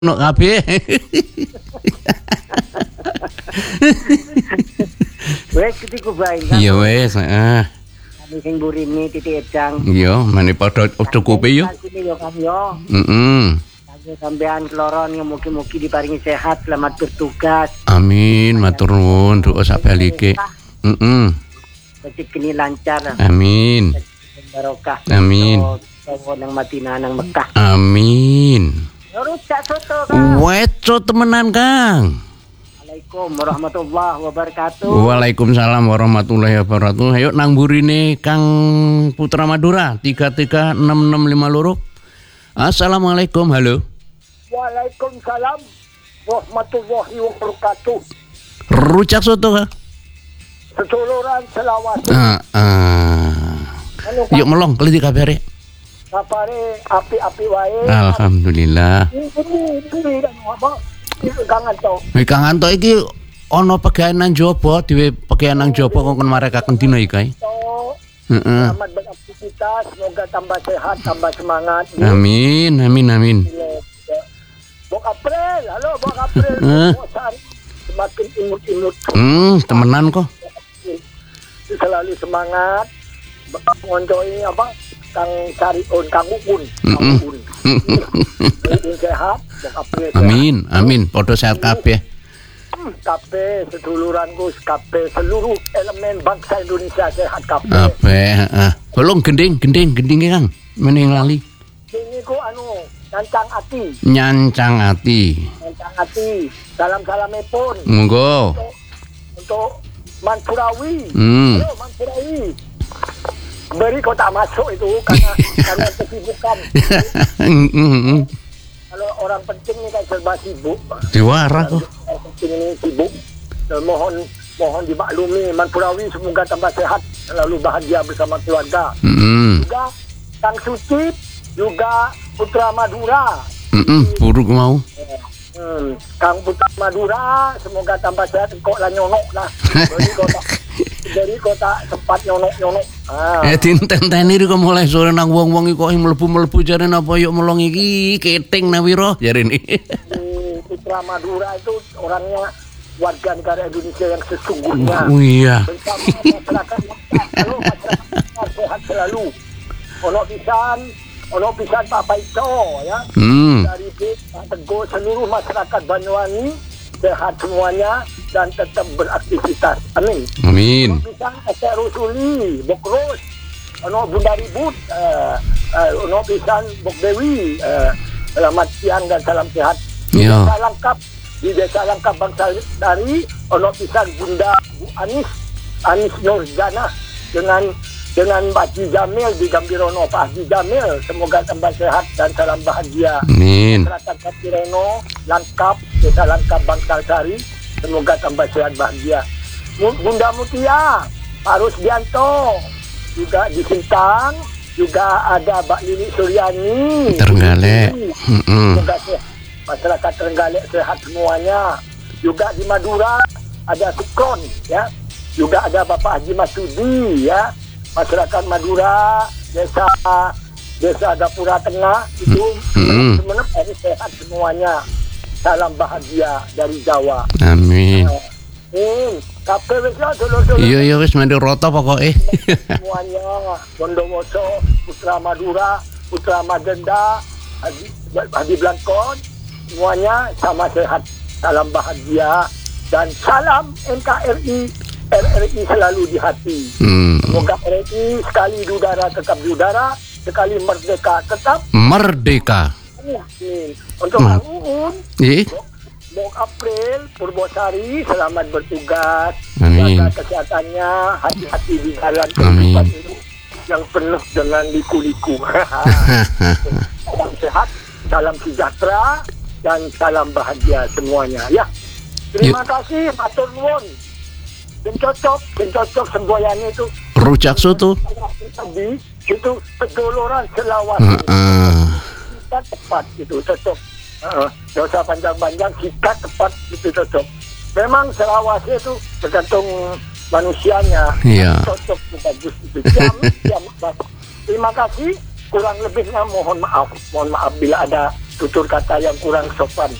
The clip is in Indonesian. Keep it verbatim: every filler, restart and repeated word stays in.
no kabeh. Wes ketiku bae. Iya wes, heeh. Kami sing burine titik edang. Iya, mene padha cukupi yo. Yo kan yo. Heeh. Kangge sampean kloron yang mugi-mugi diparingi sehat, selamat bertugas. Amin, matur nuwun doa sabalike. Heeh. Rezeki lancar. Amin. Barokah. Amin. Sopo nang Madinah nang Mekah. Amin. Rusak soto Kang. Weco temenan Kang. Assalamualaikum warahmatullahi wabarakatuh. Waalaikumsalam warahmatullahi wabarakatuh. Ayo nang burine Kang Putra Madura tiga tiga enam enam lima loro. Assalamualaikum, halo. Waalaikumsalam warahmatullahi wabarakatuh. Rujak soto Kang. Seduluran selawat. Ah, ah. Yuk melong keliti kabare. Kapare api-api wae. Alhamdulillah. Ini ini dan apa? Kangen to. Nek Kang Anto iki ana pegawean nang jaba, dhewe pegawean nang jaba kok marekaken dina iki kae. Heeh. Selamat beraktivitas, semoga tambah sehat, tambah semangat. Amin, amin, amin. Bok April, halo Bok April. Semakin imut-imut. Hmm, temenan kok. Selalu semangat. Ngoncoy apa? Kang cari on Kang Uun. Kang Uun. Sehat, Bok April. Amin, amin. Padha sehat kabeh. Kabeh seduluranku, kabeh seluruh elemen bangsa Indonesia sehat kabeh. Kabeh, heeh. Bolong gending, gending, gendinge Kang. Meneh lali. Ini ku anu nyancang ati. Nyancang ati. Nyancang ati. Salam-salamipun. Monggo. Untuk, untuk Mansurawi. Hmm. Halo Mansurawi. Beri kau tak masuk itu karena karena kesibukan. Kalau orang penting ini kan serba sibuk. Diwara kok. Orang penting ini sibuk. Dan mohon mohon dimaklumi Mansurawi semoga tambah sehat, selalu bahagia bersama keluarga. Heeh. Juga Kang Suci, juga Putra Madura. Heeh, buruk mau. Hmm, Kang Putra Madura semoga tambah sehat, kok lah nyonok lah. Jadi kok tak jadi kok tak sempat nyonok-nyonok. Ah. Eh dinten-teni kok mulai sore nang wong-wong iki kok mlebu-mlebu jare napa yuk melong iki keting nawira jarene. Putra Madura itu orangnya warga negara Indonesia yang sesungguhnya. Oh iya. Bersama masyarakat selalu masyarakat sehat selalu. Ono pisan, ono pisan Pak Paito ya. Hmm. Dari Pak Teguh seluruh masyarakat Banyuwangi sehat semuanya dan tetap beraktivitas. Amin. Amin. Ono pisan Ese Rusuli, Bok Ros, ono Bunda Ribut, uh, uh, ono pisan Bok Dewi. Uh, selamat siang dan salam sehat. Iya. Desa lengkap di desa lengkap bangsa dari ono pisan Bunda Bu Anis Anis Nurjana dengan dengan Pak Haji Jamil di Gambirono. Pak Haji Jamil semoga tambah sehat dan salam bahagia. Amin. Masyarakat Gambirono lengkap desa lengkap bangsa Sari semoga tambah sehat bahagia. Bunda Mutia Pak Rusdianto juga di Sintang, juga ada Mbak Lili Suryani Trenggalek. Heeh. semoga sehat. Masyarakat Trenggalek sehat semuanya. Juga di Madura ada Sukron ya. Juga ada Bapak Haji Masudi ya. Masyarakat Madura, desa desa Gapura Tengah itu Hmm. sebenarnya harus sehat semuanya. Salam bahagia dari Jawa. Amin. Hmm, kabeh wis ya dulur-dulur Iya iya wis mendhi rata pokoke. semuanya. Bondowoso, Putra Madura, Putra Magenda, Haji, Haji Blangkon, semuanya sama sehat. Salam bahagia dan salam N K R I. R R I selalu di hati. Hmm. Semoga R R I sekali di udara tetap di udara, sekali merdeka tetap Merdeka. mungkin. Untuk Hmm. Kang Uun, Nggih. Bok April, Purbosari, selamat bertugas. Amin. Jaga kesehatannya, hati-hati di jalan Amin. kehidupan ini yang penuh dengan liku-liku. Salam sehat, salam sejahtera, dan salam bahagia semuanya. Ya, terima kasih, matur nuwun. Dan cocok, dan cocok semboyannya itu Rujak soto. tadi itu peduluran selawat. Heeh. Kita tepat itu cocok. Uh, Gak usah panjang-panjang, kita tepat itu cocok. Memang selawasnya itu tergantung manusianya. Iya. Cocok itu bagus itu. Jam, jam, Terima kasih. Kurang lebihnya mohon maaf. Mohon maaf bila ada tutur kata yang kurang sopan.